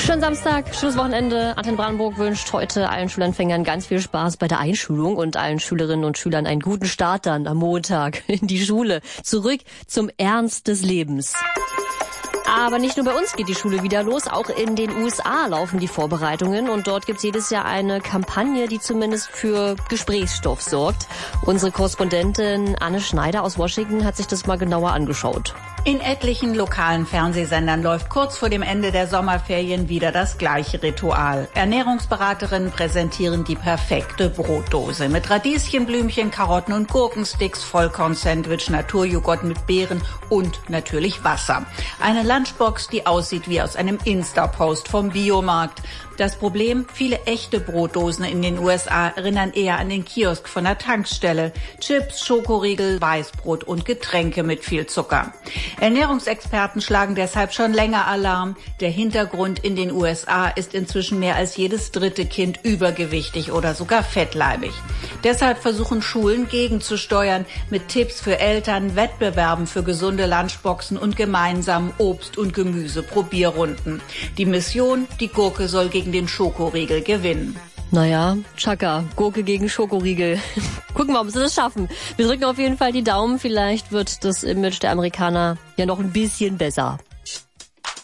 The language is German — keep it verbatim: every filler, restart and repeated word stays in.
Schönen Samstag, schönes Wochenende. Antenne Brandenburg wünscht heute allen Schulanfängern ganz viel Spaß bei der Einschulung und allen Schülerinnen und Schülern einen guten Start dann am Montag in die Schule. Zurück zum Ernst des Lebens. Aber nicht nur bei uns geht die Schule wieder los, auch in den U S A laufen die Vorbereitungen und dort gibt's jedes Jahr eine Kampagne, die zumindest für Gesprächsstoff sorgt. Unsere Korrespondentin Anne Schneider aus Washington hat sich das mal genauer angeschaut. In etlichen lokalen Fernsehsendern läuft kurz vor dem Ende der Sommerferien wieder das gleiche Ritual. Ernährungsberaterinnen präsentieren die perfekte Brotdose mit Radieschenblümchen, Karotten und Gurkensticks, Vollkorn-Sandwich, Naturjoghurt mit Beeren und natürlich Wasser. Eine Lunchbox, die aussieht wie aus einem Insta-Post vom Biomarkt. Das Problem, viele echte Brotdosen in den U S A erinnern eher an den Kiosk von der Tankstelle. Chips, Schokoriegel, Weißbrot und Getränke mit viel Zucker. Ernährungsexperten schlagen deshalb schon länger Alarm. Der Hintergrund: in den U S A ist inzwischen mehr als jedes dritte Kind übergewichtig oder sogar fettleibig. Deshalb versuchen Schulen gegenzusteuern mit Tipps für Eltern, Wettbewerben für gesunde Lunchboxen und gemeinsamen Obst- und Gemüse-Probierrunden. Die Mission: die Gurke soll gegen den Schokoriegel gewinnen. Naja, Chaka, Gurke gegen Schokoriegel. Gucken wir, ob sie das schaffen. Wir drücken auf jeden Fall die Daumen. Vielleicht wird das Image der Amerikaner ja noch ein bisschen besser.